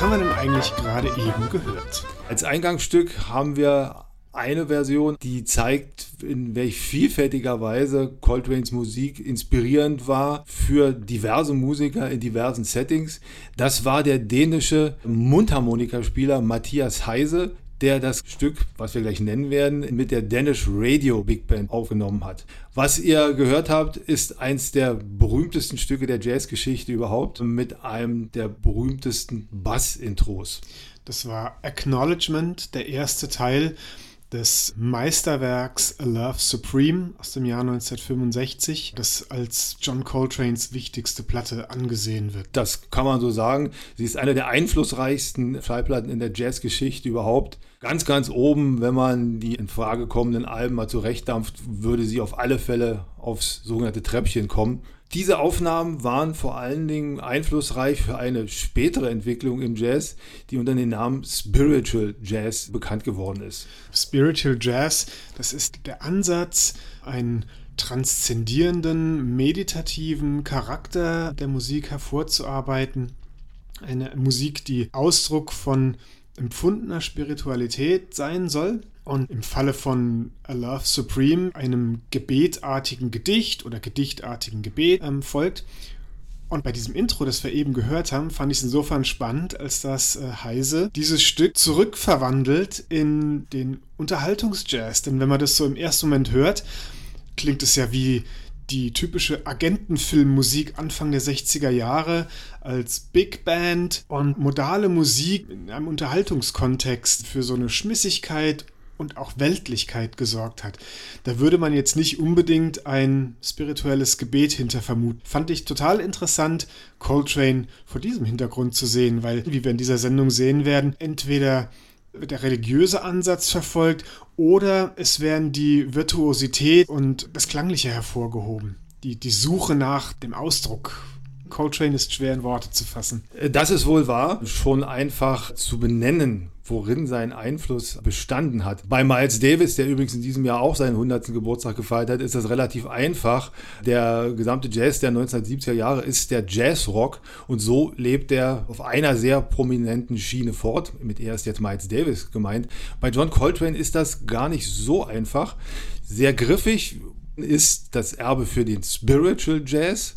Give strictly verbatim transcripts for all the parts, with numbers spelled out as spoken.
Was haben wir denn eigentlich gerade eben gehört? Als Eingangsstück haben wir eine Version, die zeigt, in welch vielfältiger Weise Coltranes Musik inspirierend war für diverse Musiker in diversen Settings. Das war der dänische Mundharmonikaspieler Mathias Heise, der das Stück, was wir gleich nennen werden, mit der Danish Radio Big Band aufgenommen hat. Was ihr gehört habt, ist eins der berühmtesten Stücke der Jazzgeschichte überhaupt, mit einem der berühmtesten Bass-Intros. Das war Acknowledgement, der erste Teil des Meisterwerks A Love Supreme aus dem Jahr neunzehnhundertfünfundsechzig, das als John Coltranes wichtigste Platte angesehen wird. Das kann man so sagen. Sie ist eine der einflussreichsten Schallplatten in der Jazzgeschichte überhaupt. Ganz, ganz oben, wenn man die in Frage kommenden Alben mal zurechtdampft, würde sie auf alle Fälle aufs sogenannte Treppchen kommen. Diese Aufnahmen waren vor allen Dingen einflussreich für eine spätere Entwicklung im Jazz, die unter dem Namen Spiritual Jazz bekannt geworden ist. Spiritual Jazz, das ist der Ansatz, einen transzendierenden, meditativen Charakter der Musik hervorzuarbeiten. Eine Musik, die Ausdruck von empfundener Spiritualität sein soll. Und im Falle von A Love Supreme einem gebetartigen Gedicht oder gedichtartigen Gebet ähm, folgt. Und bei diesem Intro, das wir eben gehört haben, fand ich es insofern spannend, als dass äh, Heise dieses Stück zurückverwandelt in den Unterhaltungsjazz. Denn wenn man das so im ersten Moment hört, klingt es ja wie die typische Agentenfilmmusik Anfang der sechziger Jahre als Big Band und modale Musik in einem Unterhaltungskontext für so eine Schmissigkeit und auch Weltlichkeit gesorgt hat. Da würde man jetzt nicht unbedingt ein spirituelles Gebet hinter vermuten. Fand ich total interessant, Coltrane vor diesem Hintergrund zu sehen, weil, wie wir in dieser Sendung sehen werden, entweder wird der religiöse Ansatz verfolgt oder es werden die Virtuosität und das Klangliche hervorgehoben. Die, die Suche nach dem Ausdruck. Coltrane ist schwer in Worte zu fassen. Das ist wohl wahr. Schon einfach zu benennen, worin sein Einfluss bestanden hat. Bei Miles Davis, der übrigens in diesem Jahr auch seinen hundertsten Geburtstag gefeiert hat, ist das relativ einfach. Der gesamte Jazz der neunzehnhundertsiebziger Jahre ist der Jazzrock und so lebt er auf einer sehr prominenten Schiene fort. Mit er ist jetzt Miles Davis gemeint. Bei John Coltrane ist das gar nicht so einfach. Sehr griffig ist das Erbe für den Spiritual Jazz.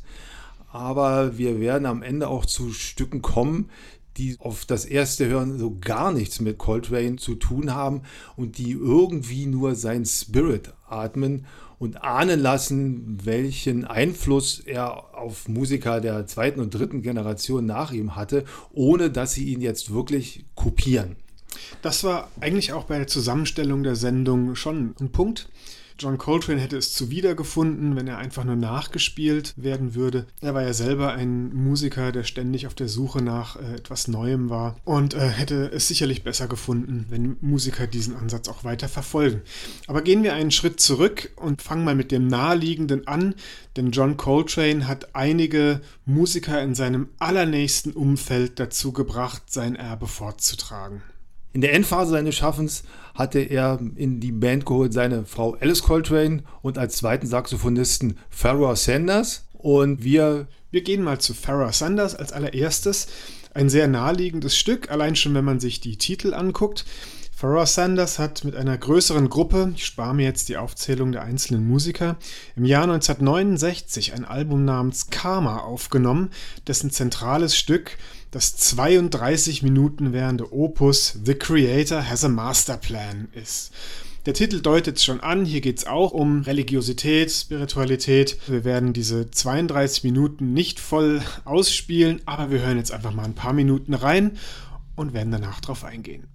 Aber wir werden am Ende auch zu Stücken kommen, die auf das erste Hören so gar nichts mit Coltrane zu tun haben und die irgendwie nur seinen Spirit atmen und ahnen lassen, welchen Einfluss er auf Musiker der zweiten und dritten Generation nach ihm hatte, ohne dass sie ihn jetzt wirklich kopieren. Das war eigentlich auch bei der Zusammenstellung der Sendung schon ein Punkt. John Coltrane hätte es zuwidergefunden, wenn er einfach nur nachgespielt werden würde. Er war ja selber ein Musiker, der ständig auf der Suche nach äh, etwas Neuem war und äh, hätte es sicherlich besser gefunden, wenn Musiker diesen Ansatz auch weiter verfolgen. Aber gehen wir einen Schritt zurück und fangen mal mit dem Naheliegenden an, denn John Coltrane hat einige Musiker in seinem allernächsten Umfeld dazu gebracht, sein Erbe fortzutragen. In der Endphase seines Schaffens hatte er in die Band geholt seine Frau Alice Coltrane und als zweiten Saxophonisten Pharoah Sanders. Und wir... Wir gehen mal zu Pharoah Sanders als allererstes. Ein sehr naheliegendes Stück, allein schon, wenn man sich die Titel anguckt. Pharoah Sanders hat mit einer größeren Gruppe, ich spare mir jetzt die Aufzählung der einzelnen Musiker, im Jahr neunzehnhundertneunundsechzig ein Album namens Karma aufgenommen, dessen zentrales Stück das zweiunddreißig Minuten währende Opus The Creator Has a Master Plan ist. Der Titel deutet es schon an, hier geht es auch um Religiosität, Spiritualität. Wir werden diese zweiunddreißig Minuten nicht voll ausspielen, aber wir hören jetzt einfach mal ein paar Minuten rein und werden danach drauf eingehen.